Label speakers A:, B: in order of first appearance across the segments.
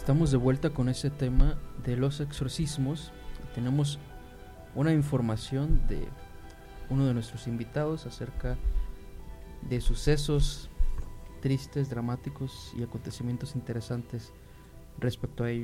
A: Estamos de vuelta con ese tema de los exorcismos. Tenemos una información de uno de nuestros invitados acerca de sucesos tristes, dramáticos y acontecimientos interesantes respecto a ello.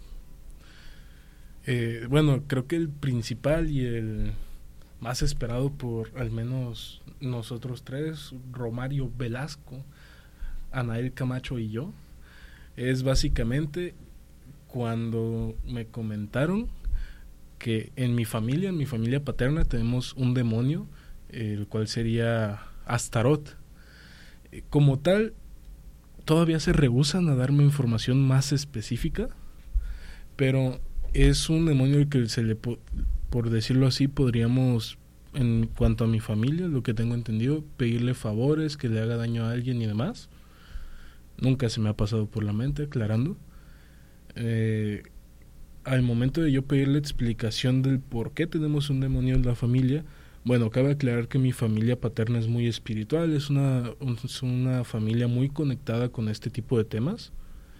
B: Bueno, creo que el principal y el más esperado por al menos nosotros tres, Romario Velasco, Anael Camacho y yo, es básicamente cuando me comentaron que en mi familia paterna, tenemos un demonio, el cual sería Astaroth. Como tal, todavía se rehúsan a darme información más específica, pero es un demonio al que se le, por decirlo así, podríamos, en cuanto a mi familia, lo que tengo entendido, pedirle favores, que le haga daño a alguien y demás. Nunca se me ha pasado por la mente, aclarando. Al momento de yo pedirle explicación del por qué tenemos un demonio en la familia, bueno, cabe aclarar que mi familia paterna es muy espiritual, es una familia muy conectada con este tipo de temas.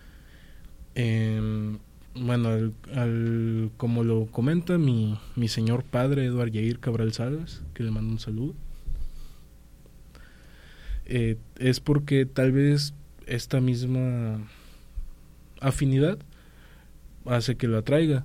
B: Bueno, como lo comenta mi señor padre, Eduardo Yair Cabral Salas, que le mando un saludo, es porque tal vez esta misma afinidad hace que lo atraiga.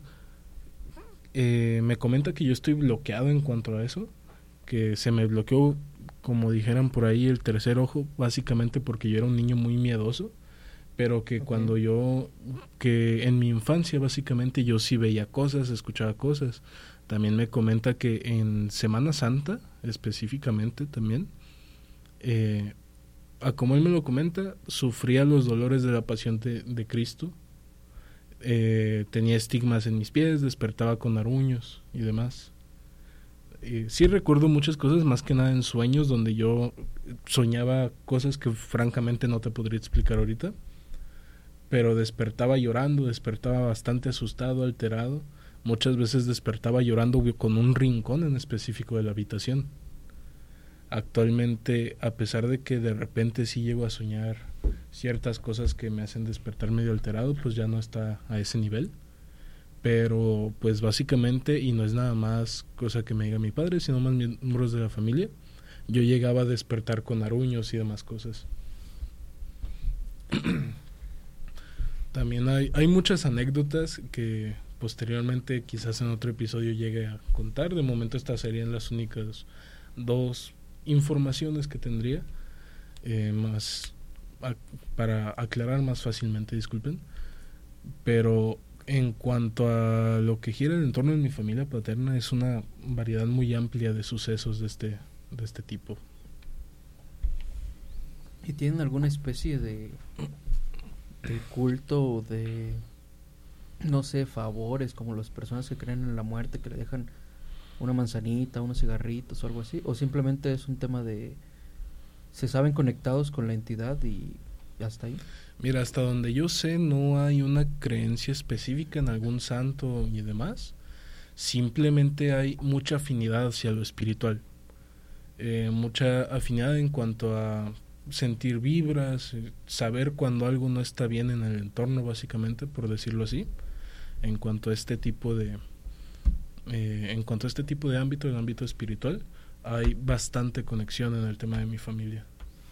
B: Me comenta que yo estoy bloqueado en cuanto a eso, que se me bloqueó, como dijeran por ahí, el tercer ojo, básicamente porque yo era un niño muy miedoso, pero que cuando que en mi infancia básicamente yo sí veía cosas, escuchaba cosas. También me comenta que en Semana Santa específicamente también, como él me lo comenta, sufría los dolores de la pasión de Cristo. Tenía estigmas en mis pies, despertaba con aruños y demás. Sí recuerdo muchas cosas, más que nada en sueños, donde yo soñaba cosas que francamente no te podría explicar ahorita, pero despertaba llorando, despertaba bastante asustado, alterado. Muchas veces despertaba llorando con un rincón en específico de la habitación. Actualmente, a pesar de que de repente sí llego a soñar ciertas cosas que me hacen despertar medio alterado, pues ya no está a ese nivel. Pero pues básicamente, y no es nada más cosa que me diga mi padre, sino más miembros de la familia, yo llegaba a despertar con aruños y demás cosas. También hay muchas anécdotas que posteriormente quizás en otro episodio llegue a contar. De momento estas serían las únicas dos informaciones que tendría, para aclarar más fácilmente, disculpen. Pero en cuanto a lo que gira el entorno de mi familia paterna, es una variedad muy amplia de sucesos de este tipo.
A: ¿Y tienen alguna especie de culto o de, no sé, favores, como las personas que creen en la muerte, que le dejan una manzanita, unos cigarritos o algo así? ¿O simplemente es un tema de se saben conectados con la entidad y hasta ahí?
B: Mira, hasta donde yo sé, no hay una creencia específica en algún santo y demás. Simplemente hay mucha afinidad hacia lo espiritual, mucha afinidad en cuanto a sentir vibras, saber cuando algo no está bien en el entorno, básicamente, por decirlo así. En cuanto a este tipo de ámbito, el ámbito espiritual, hay bastante conexión en el tema de mi familia.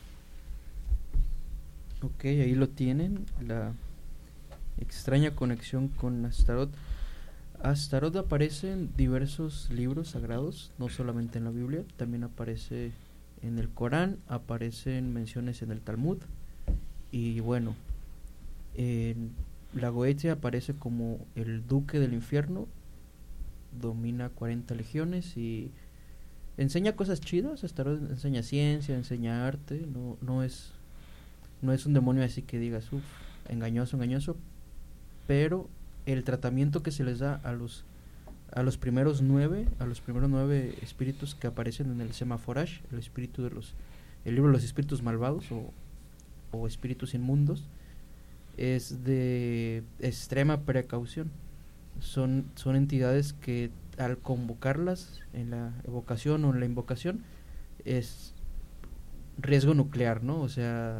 A: Ok, ahí lo tienen, la extraña conexión con Astaroth. Astaroth aparece en diversos libros sagrados, no solamente en la Biblia, también aparece en el Corán, aparecen menciones en el Talmud, y bueno, en la Goetia aparece como el duque del infierno, domina 40 legiones y enseña cosas chidas. Astaroth enseña ciencia, enseña arte, no es un demonio así que digas, engañoso, pero el tratamiento que se les da a los primeros 9 espíritus que aparecen en el Semaphoraj, el libro de los espíritus malvados o espíritus inmundos, es de extrema precaución. Son entidades que al convocarlas en la evocación o en la invocación es riesgo nuclear, ¿no? O sea,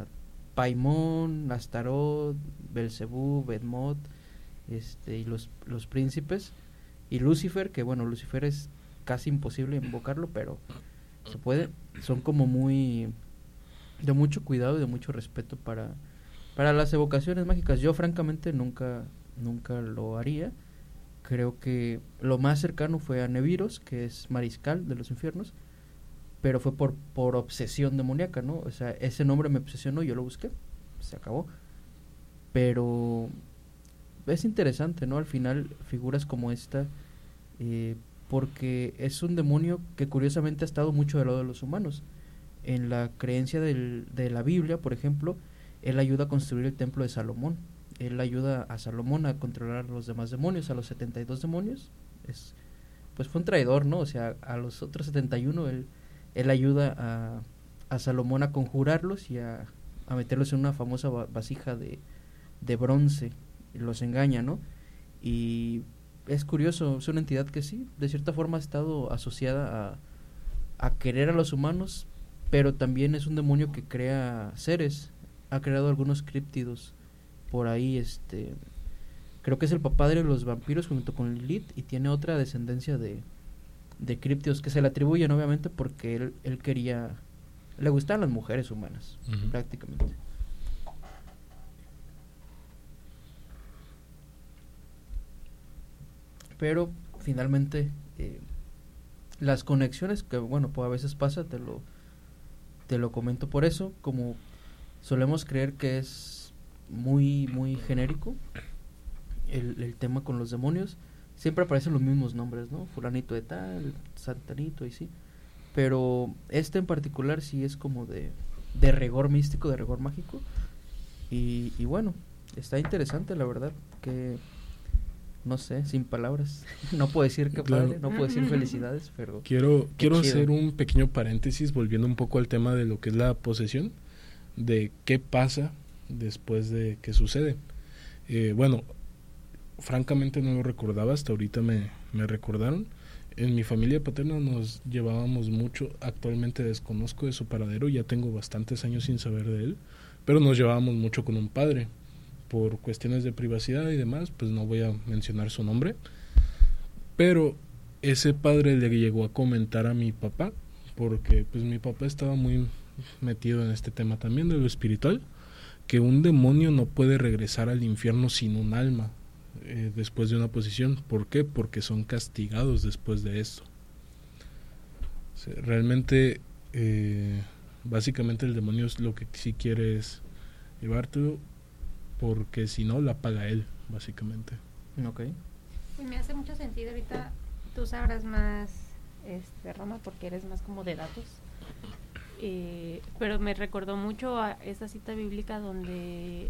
A: Paimón, Astarot, Belcebú, Bedmot, y los príncipes, y Lucifer, que bueno, Lucifer es casi imposible invocarlo, pero se puede. Son como muy de mucho cuidado y de mucho respeto para las evocaciones mágicas. Yo francamente nunca lo haría. Creo que lo más cercano fue a Neviros, que es mariscal de los infiernos, pero fue por obsesión demoníaca, ¿no? O sea, ese nombre me obsesionó, yo lo busqué, se acabó. Pero es interesante, ¿no? Al final, figuras como esta, porque es un demonio que curiosamente ha estado mucho del lado de los humanos. En la creencia de la Biblia, por ejemplo, él ayuda a construir el templo de Salomón. Él ayuda a Salomón a controlar a los demás demonios, a los 72 demonios. Pues fue un traidor, ¿no? O sea, a los otros 71 él ayuda a Salomón a conjurarlos y a meterlos en una famosa vasija de bronce. Y los engaña, ¿no? Y es curioso, es una entidad que sí, de cierta forma ha estado asociada a querer a los humanos, pero también es un demonio que crea seres. Ha creado algunos críptidos por ahí, creo que es el papá de los vampiros junto con Lilith, y tiene otra descendencia de críptidos que se le atribuyen obviamente porque él quería, le gustaban las mujeres humanas, prácticamente. Pero finalmente las conexiones que bueno, pues a veces pasa, te lo comento por eso, como solemos creer que es muy muy genérico el tema con los demonios, siempre aparecen los mismos nombres, ¿no? Fulanito de tal, Santanito y sí, pero en particular sí es como de rigor místico, de rigor mágico, y bueno, está interesante la verdad, que no sé, sin palabras. No puedo decir que
B: claro.
A: Padre, no puedo decir felicidades, pero
B: quiero hacer un pequeño paréntesis volviendo un poco al tema de lo que es la posesión, de qué pasa después de que sucede. Bueno, francamente no lo recordaba, hasta ahorita me recordaron. En mi familia paterna nos llevábamos mucho, actualmente desconozco de su paradero, ya tengo bastantes años sin saber de él, pero nos llevábamos mucho con un padre. Por cuestiones de privacidad y demás, pues no voy a mencionar su nombre, pero ese padre le llegó a comentar a mi papá, porque pues mi papá estaba muy metido en este tema también de lo espiritual, que un demonio no puede regresar al infierno sin un alma después de una posesión. ¿Por qué? Porque son castigados después de esto. O sea, realmente básicamente el demonio lo que sí quiere es llevártelo, porque si no la paga él, básicamente.
A: Okay.
C: Me hace mucho sentido. Ahorita tú sabrás más, Roma, porque eres más como de datos, pero me recordó mucho a esa cita bíblica donde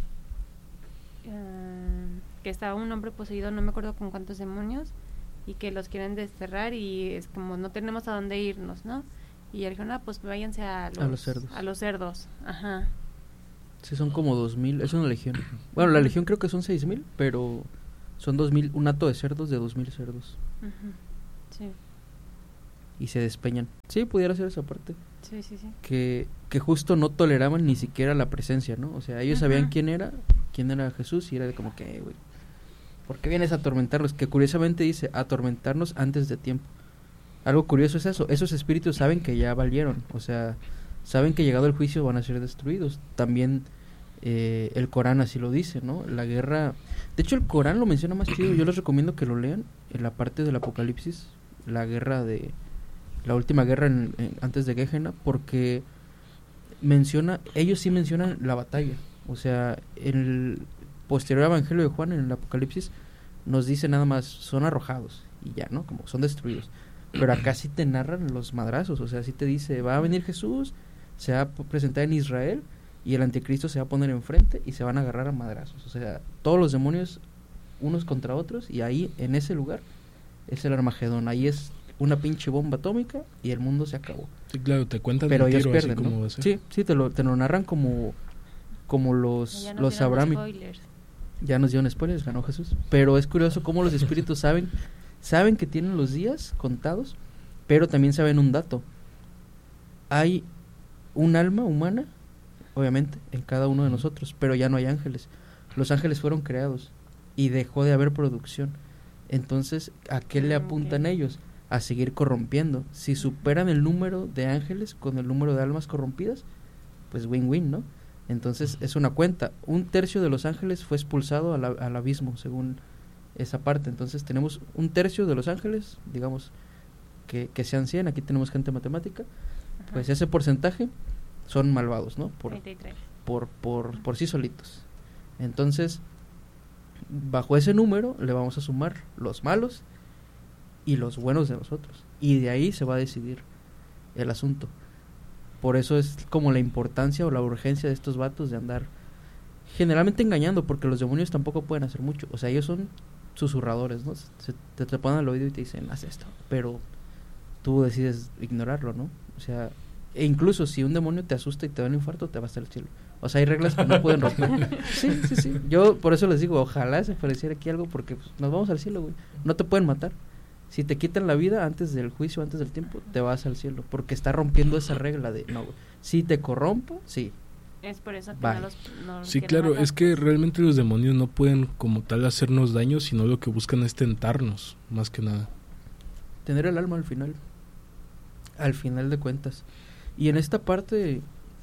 C: que estaba un hombre poseído, no me acuerdo con cuántos demonios, y que los quieren desterrar, y es como no tenemos a dónde irnos, ¿no? Y él dijo, no, pues váyanse a los cerdos. Ajá.
A: Sí, son como 2000, es una legión. Bueno, la legión creo que son 6000, pero son 2000, un hato de cerdos de 2000 cerdos.
C: Sí.
A: Y se despeñan. Sí, pudiera ser esa parte.
C: Sí.
A: Que justo no toleraban ni siquiera la presencia, ¿no? O sea, ellos sabían quién era Jesús, y era de como que, güey, ¿por qué vienes a atormentarlos? Que curiosamente dice, atormentarnos antes de tiempo. Algo curioso es eso, esos espíritus saben que ya valieron, o sea, saben que llegado el juicio van a ser destruidos. También el Corán así lo dice, ¿no? La guerra, de hecho el Corán lo menciona más chido, yo les recomiendo que lo lean en la parte del Apocalipsis, la última guerra antes de Gehenna, porque ellos sí mencionan la batalla. O sea, el posterior evangelio de Juan, en el Apocalipsis, nos dice nada más, son arrojados y ya, ¿no? Como son destruidos. Pero acá sí te narran los madrazos, o sea, sí te dice, va a venir Jesús, se va a presentar en Israel, y el anticristo se va a poner enfrente y se van a agarrar a madrazos. O sea, todos los demonios unos contra otros, y ahí, en ese lugar, es el Armagedón. Ahí es una pinche bomba atómica y el mundo se acabó.
B: Sí, claro, te cuentan
A: pero
B: el
A: ellos
B: tiro,
A: pierden,
B: así como
A: ¿no?
B: va a ser.
A: Sí, te lo narran como los Abraham. Ya nos dieron spoilers, ganó Jesús. Pero es curioso cómo los espíritus saben que tienen los días contados, pero también saben un dato. Hay un alma humana obviamente, en cada uno de nosotros, pero ya no hay ángeles. Los ángeles fueron creados y dejó de haber producción. Entonces, ¿a qué le apuntan ellos? A seguir corrompiendo. Si superan el número de ángeles con el número de almas corrompidas, pues win-win, ¿no? Entonces, es una cuenta. 1/3 de los ángeles fue expulsado al abismo, según esa parte. Entonces, tenemos 1/3 de los ángeles, digamos, que sean 100, aquí tenemos gente matemática, pues ese porcentaje son malvados, ¿no? Por sí solitos. Entonces, bajo ese número le vamos a sumar los malos y los buenos de nosotros, y de ahí se va a decidir el asunto. Por eso es como la importancia o la urgencia de estos vatos de andar generalmente engañando, porque los demonios tampoco pueden hacer mucho. O sea, ellos son susurradores, ¿no? Te ponen al oído y te dicen, haz esto, pero tú decides ignorarlo, ¿no? O sea, e incluso si un demonio te asusta y te da un infarto, te vas al cielo. O sea, hay reglas que no pueden romper. Sí. Yo por eso les digo, ojalá se apareciera aquí algo, porque pues, nos vamos al cielo, güey. No te pueden matar. Si te quitan la vida antes del juicio, antes del tiempo, te vas al cielo, porque está rompiendo esa regla de, no, güey. Si te corrompo, sí.
C: Es por eso que no los
B: sí, claro, matar. Es que realmente los demonios no pueden como tal hacernos daño, sino lo que buscan es tentarnos, más que nada.
A: Tener el alma al final de cuentas. Y en esta parte,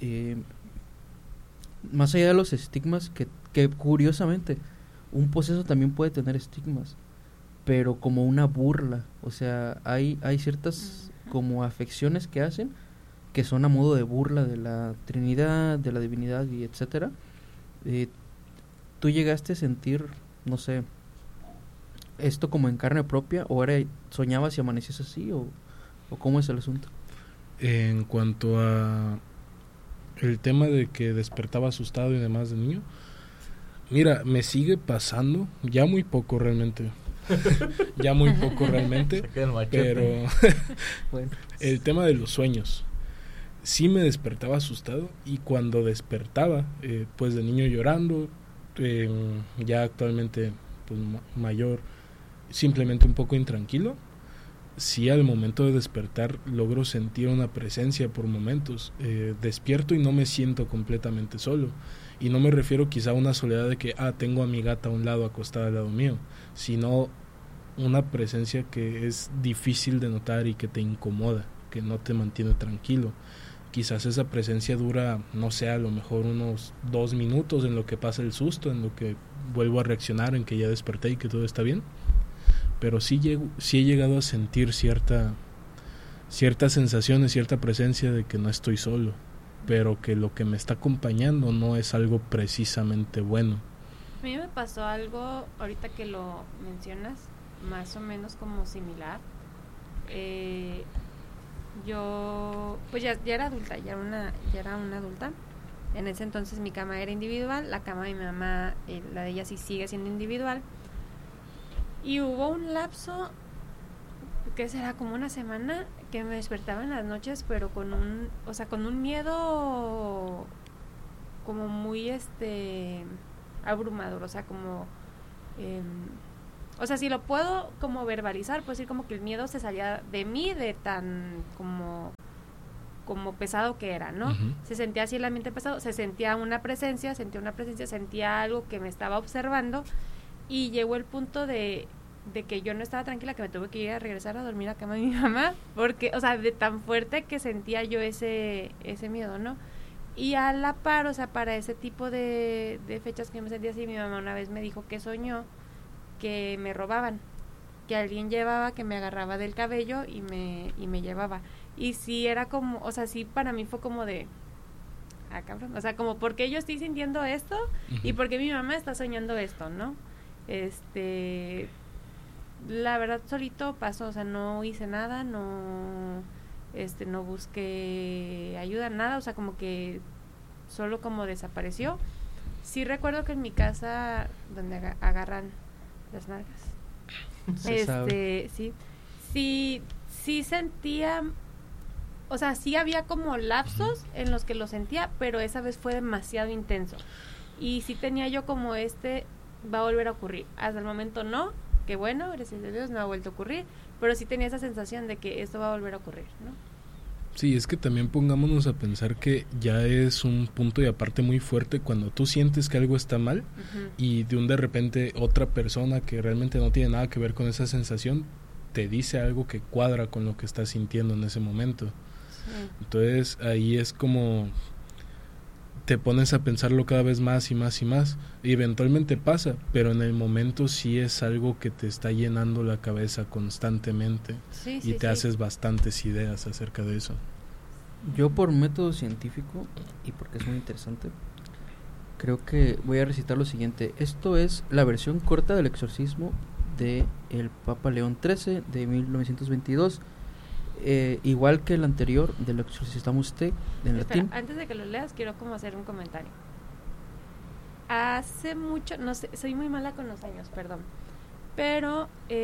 A: más allá de los estigmas, que curiosamente, un poseso también puede tener estigmas, pero como una burla. O sea, hay ciertas como afecciones que hacen, que son a modo de burla de la Trinidad, de la divinidad y etcétera. ¿Tú llegaste a sentir, no sé, esto como en carne propia, o soñabas y amanecías así, o cómo es el asunto?
B: En cuanto a el tema de que despertaba asustado y demás de niño, mira, me sigue pasando, ya muy poco realmente, pero bueno. El tema de los sueños, sí me despertaba asustado, y cuando despertaba, pues de niño llorando, ya actualmente pues mayor, simplemente un poco intranquilo. Sí, al momento de despertar logro sentir una presencia por momentos. Despierto y no me siento completamente solo. Y no me refiero quizá a una soledad de que tengo a mi gata a un lado acostada al lado mío, sino una presencia que es difícil de notar y que te incomoda, que no te mantiene tranquilo. Quizás esa presencia dura, no sé, a lo mejor unos 2 minutos en lo que pasa el susto, en lo que vuelvo a reaccionar, en que ya desperté y que todo está bien. Pero sí he llegado a sentir ciertas sensaciones, cierta presencia de que no estoy solo, pero que lo que me está acompañando no es algo precisamente bueno.
C: A mí me pasó algo, ahorita que lo mencionas, más o menos como similar. Yo pues ya era adulta, ya era una adulta. En ese entonces mi cama era individual, la cama de mi mamá, la de ella sí sigue siendo individual. Y hubo un lapso, que será como una semana, que me despertaba en las noches, pero con un miedo como muy abrumador, o sea, como o sea, si lo puedo como verbalizar, puedo decir como que el miedo se salía de mí de tan como pesado que era, ¿no? Uh-huh. Se sentía así el ambiente pesado, se sentía una presencia, sentía algo que me estaba observando. Y llegó el punto de que yo no estaba tranquila, que me tuve que ir a regresar a dormir a la cama de mi mamá, porque, o sea, de tan fuerte que sentía yo ese miedo, ¿no? Y a la par, o sea, para ese tipo de fechas que yo me sentía así, mi mamá una vez me dijo que soñó que me robaban, que alguien llevaba, que me agarraba del cabello y me llevaba. Y sí era como, o sea, sí para mí fue como de... cabrón, o sea, como, ¿por qué yo estoy sintiendo esto? Uh-huh. Y ¿por qué mi mamá está soñando esto, no? La verdad solito pasó, o sea, no hice nada, no busqué ayuda, nada, o sea, como que solo como desapareció. Sí recuerdo que en mi casa, donde agarran las nalgas, sí sentía, o sea, sí había como lapsos en los que lo sentía, pero esa vez fue demasiado intenso. Y sí tenía yo como va a volver a ocurrir. Hasta el momento no, que bueno, gracias a Dios no ha vuelto a ocurrir, pero sí tenía esa sensación de que esto va a volver a ocurrir, ¿no?
B: Sí, es que también pongámonos a pensar que ya es un punto y aparte muy fuerte cuando tú sientes que algo está mal y de repente otra persona que realmente no tiene nada que ver con esa sensación te dice algo que cuadra con lo que estás sintiendo en ese momento. Sí. Entonces ahí es como te pones a pensarlo cada vez más y más y más y eventualmente pasa, pero en el momento sí es algo que te está llenando la cabeza constantemente y te haces bastantes ideas acerca de eso.
A: Yo por método científico y porque es muy interesante, creo que voy a recitar lo siguiente. Esto es la versión corta del exorcismo de el Papa León XIII de 1922. Igual que el anterior de lo exorcizamos usted en latín.
C: Antes de que lo leas quiero como hacer un comentario. Hace mucho, no sé, soy muy mala con los años, perdón, pero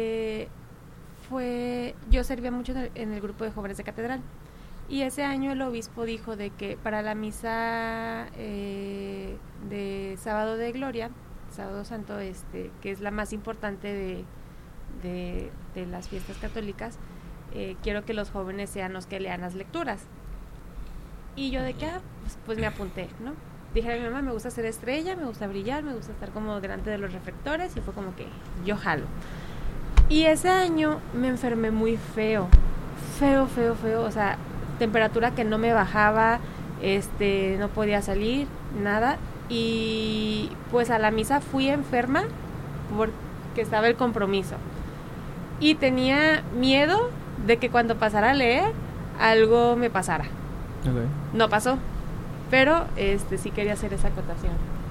C: yo servía mucho en el grupo de jóvenes de catedral y ese año el obispo dijo de que para la misa de sábado de gloria, sábado santo, que es la más importante de las fiestas católicas, quiero que los jóvenes sean los que lean las lecturas. Y yo de que, pues me apunté, ¿no? Dije a mi mamá, me gusta ser estrella, me gusta brillar, me gusta estar como delante de los reflectores, y fue como que yo jalo. Y ese año me enfermé muy feo, o sea, temperatura que no me bajaba, no podía salir, nada, y pues a la misa fui enferma porque estaba el compromiso. Y tenía miedo de que cuando pasara a leer algo me pasara. Okay. No pasó, pero sí quería hacer esa acotación.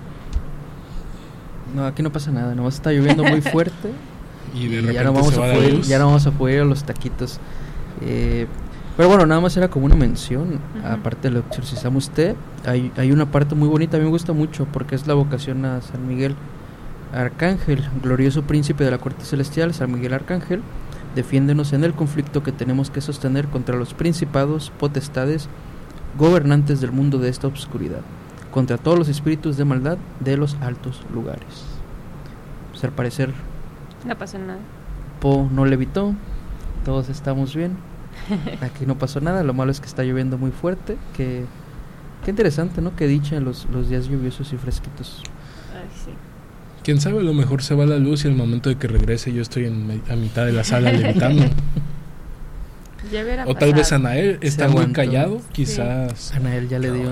A: No, aquí no pasa nada, nomás está lloviendo muy fuerte
B: y de repente
A: ya no vamos a poder ir a los taquitos. Pero bueno, nada más era como una mención, aparte de lo que exorcizamos usted, hay una parte muy bonita, a mí me gusta mucho porque es la vocación a San Miguel Arcángel, glorioso príncipe de la corte celestial. San Miguel Arcángel, defiéndenos en el conflicto que tenemos que sostener contra los principados, potestades, gobernantes del mundo de esta obscuridad, contra todos los espíritus de maldad de los altos lugares. Pues al parecer
C: no pasó nada.
A: Po no levitó, todos estamos bien. Aquí no pasó nada, lo malo es que está lloviendo muy fuerte. Qué interesante, ¿no? Qué dicha los días lluviosos y fresquitos.
C: Ay, sí.
B: Quién sabe, a lo mejor se va la luz y al momento de que regrese yo estoy a mitad de la sala levitando. O tal vez Anael está muy callado, quizás.
A: Sí. Anael ya le dio.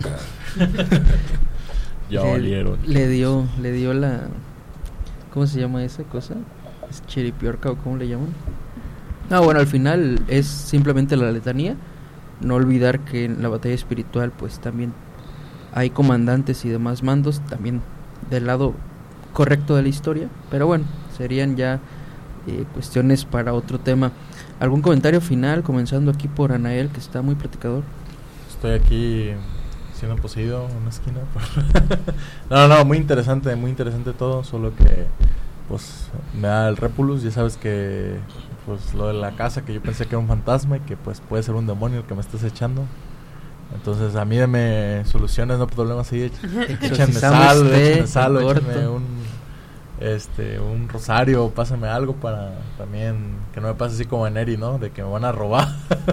D: Ya olieron.
A: Le dio la. ¿Cómo se llama esa cosa? ¿Es chiripiorca o cómo le llaman? No, bueno, al final es simplemente la letanía. No olvidar que en la batalla espiritual, pues también hay comandantes y demás mandos, también del lado correcto de la historia, pero bueno, serían ya cuestiones para otro tema. ¿Algún comentario final, comenzando aquí por Anael, que está muy platicador?
D: Estoy aquí siendo poseído en una esquina. No, muy interesante todo, solo que pues me da el repulus. Ya sabes que pues lo de la casa, que yo pensé que era un fantasma y que pues puede ser un demonio el que me estés echando. Entonces a mí deme soluciones, no problemas ahí. Échenme sal, échenme un rosario, pásame algo para también que no me pase así como en Eri, ¿no? De que me van a robar.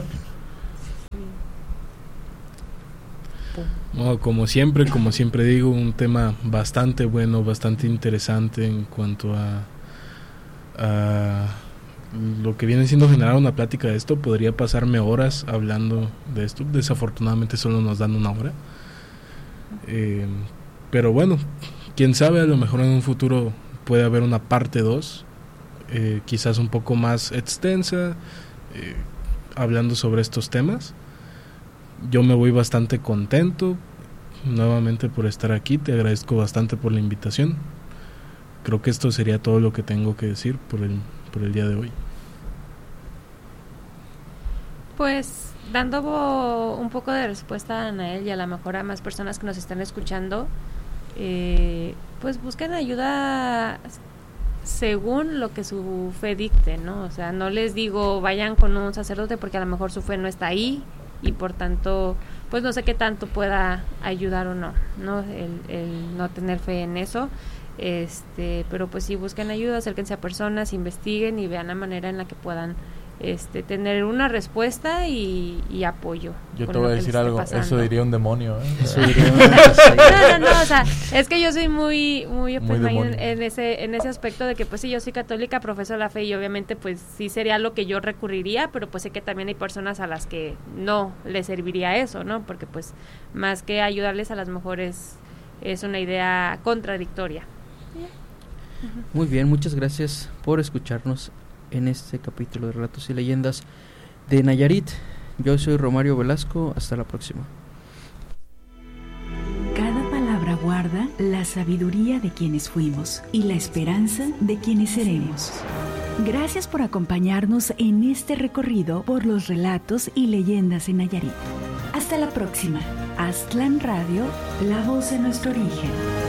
B: No, como siempre digo, un tema bastante bueno, bastante interesante en cuanto a lo que viene siendo generar una plática de esto. Podría pasarme horas hablando de esto, desafortunadamente solo nos dan una hora, pero bueno, quién sabe, a lo mejor en un futuro puede haber una parte 2, quizás un poco más extensa, hablando sobre estos temas. Yo me voy bastante contento nuevamente por estar aquí, te agradezco bastante por la invitación. Creo que esto sería todo lo que tengo que decir por el día de hoy.
C: Pues dando un poco de respuesta a Anael y a lo mejor a más personas que nos están escuchando, pues busquen ayuda según lo que su fe dicte, ¿no? O sea, no les digo vayan con un sacerdote porque a lo mejor su fe no está ahí y por tanto pues no sé qué tanto pueda ayudar o no el no tener fe en eso. Pero pues si buscan ayuda, acérquense a personas, investiguen y vean la manera en la que puedan tener una respuesta y apoyo.
D: Yo te voy a decir algo, eso diría un demonio.
A: Eso diría un
C: no, o sea, es que yo soy muy en ese aspecto de que pues sí, yo soy católica, profeso la fe y obviamente pues sí sería lo que yo recurriría, pero pues sé que también hay personas a las que no les serviría eso, ¿no? Porque pues más que ayudarles a las mejores es una idea contradictoria.
A: Muy bien, muchas gracias por escucharnos en este capítulo de Relatos y Leyendas de Nayarit. Yo soy Romario Velasco, hasta la próxima.
E: Cada palabra guarda la sabiduría de quienes fuimos y la esperanza de quienes seremos. Gracias por acompañarnos en este recorrido por los relatos y leyendas en Nayarit. Hasta la próxima. Aztlán Radio, la voz de nuestro origen.